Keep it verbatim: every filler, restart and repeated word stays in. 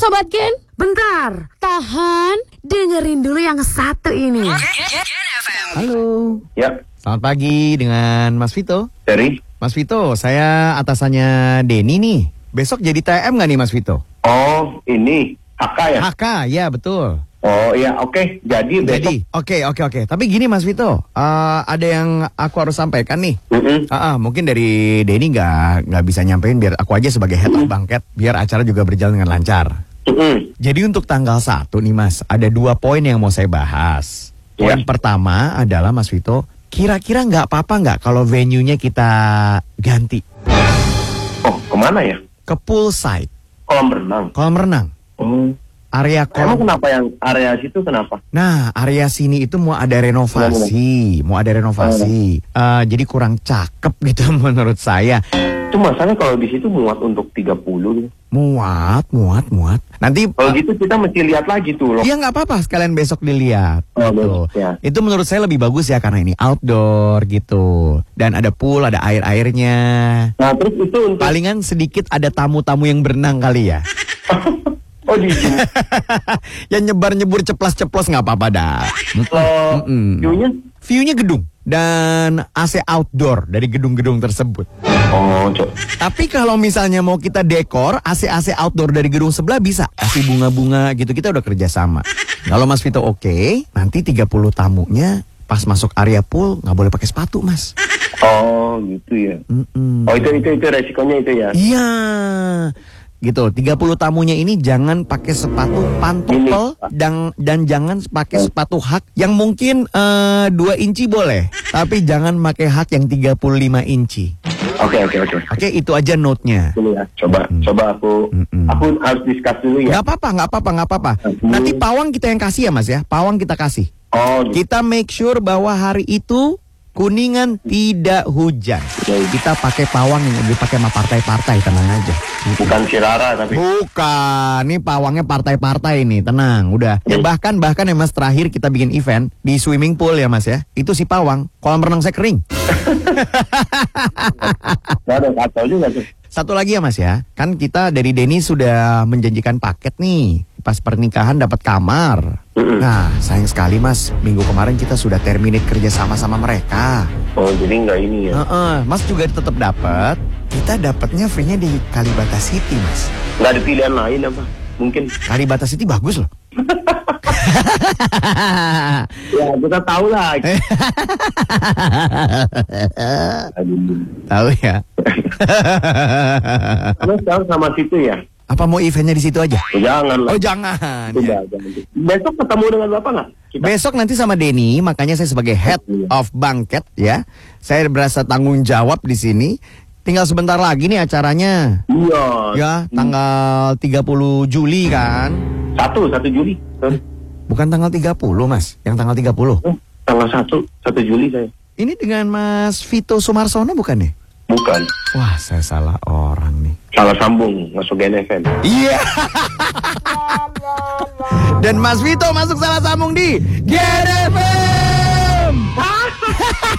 Sobat Gen. Bentar, Tahan. dengerin dulu yang satu ini. Halo. Ya, Selamat pagi dengan Mas Vito. dari? Mas Vito, saya atasannya Denny nih. Besok jadi T M nggak nih Mas Vito? Oh, ini H K ya? H K, ya betul. Oh iya, oke. Jadi besok. Jadi, oke oke oke. Tapi gini Mas Vito, eh, ada yang aku harus sampaikan nih. Mm-mm. Ah, ah, mungkin dari Denny nggak nggak bisa nyampein, biar aku aja sebagai head of banket, biar acara juga berjalan dengan lancar. Mm-mm. Jadi untuk tanggal satu nih Mas, ada dua poin yang mau saya bahas. Poin Ya. pertama adalah Mas Vito, kira-kira nggak apa-apa nggak kalau venue-nya kita ganti Oh, kemana ya? ke poolside, Kolam renang. kolam renang, Oh. area Emang kolam. kenapa yang area situ kenapa? Nah, area sini itu mau ada renovasi, mau ada renovasi. Eh, jadi kurang cakep gitu menurut saya. Itu masalahnya kalau di situ muat untuk tiga puluh. Muat, muat, muat. Nanti Kalau gitu kita mesti lihat lagi tuh loh. ya nggak apa-apa, sekalian besok dilihat. Oh, gitu. besok, ya. Itu menurut saya lebih bagus ya karena ini outdoor gitu. Dan ada pool, ada air-airnya. Nah, terus itu untuk Palingan sedikit ada tamu-tamu yang berenang kali ya. Oh, di sini. Yang nyebar-nyebur ceplas-ceplos nggak apa-apa dah. Kalau Mm-mm. view-nya? View-nya gedung dan A C outdoor dari gedung-gedung tersebut. Oh, cok. Tapi kalau misalnya mau kita dekor A C-A C outdoor dari gedung sebelah bisa. Kasih bunga-bunga gitu, kita udah kerjasama. Kalau Mas Vito oke, nanti tiga puluh tamunya pas masuk area pool nggak boleh pakai sepatu Mas. Oh, gitu ya. Mm-mm. Oh, itu itu itu resikonya itu ya. Iya. Gitu, tiga puluh tamunya ini jangan pakai sepatu pantofel dan dan jangan pakai sepatu hak yang mungkin eh, dua inci boleh, tapi jangan pakai hak yang tiga puluh lima inci. Oke, oke, oke. Oke, itu aja note-nya. Dulu ya. Coba, coba aku Mm-mm. aku harus discuss dulu ya. Nggak apa-apa, nggak apa-apa, nggak apa-apa. Mm. Nanti pawang kita yang kasih ya Mas ya, pawang kita kasih. Oh, gitu. Kita make sure bahwa hari itu Kuningan tidak hujan. Kita pakai pawang yang dipakai sama partai-partai, tenang aja. Bukan si Rara tapi. Bukan, ini pawangnya partai-partai ini, tenang, udah. Ya bahkan bahkan ya Mas, terakhir kita bikin event di swimming pool ya Mas ya. Itu si pawang, kolam renang saya kering. Gak ada kacau juga tuh. Satu lagi ya Mas ya, kan kita dari Denny sudah menjanjikan paket nih. Pas pernikahan dapat kamar. Mm-mm. Nah, sayang sekali Mas, minggu kemarin kita sudah terminate kerja sama sama mereka. Oh, jadi nggak ini ya. Heeh, Mas juga tetap dapat. Kita dapatnya free-nya di Kalibata City Mas. Nggak ada pilihan lain apa? Mungkin. Kalibata City bagus loh. Ya, kita tahu lah. Tahu ya. Kamu sekarang sama situ ya? Apa mau eventnya di situ aja? Oh, jangan lah. Oh jangan. Udah, Ya. jangan. Besok ketemu dengan Bapak nggak? Kita. Besok nanti sama Denny, makanya saya sebagai head of banquet ya, saya berasa tanggung jawab di sini. Tinggal sebentar lagi nih acaranya. Iya. Ya, tanggal tiga puluh Juli kan? Satu, satu Juli. Sorry. Bukan tanggal tiga puluh Mas, yang tanggal tiga puluh. Oh, tanggal satu, satu Juli saya. Ini dengan Mas Vito Sumarsono bukan ya? Bukan. Wah, saya salah orang nih. Salah sambung masuk Gen F M. Iya. Dan Mas Vito masuk salah sambung di Gen F M.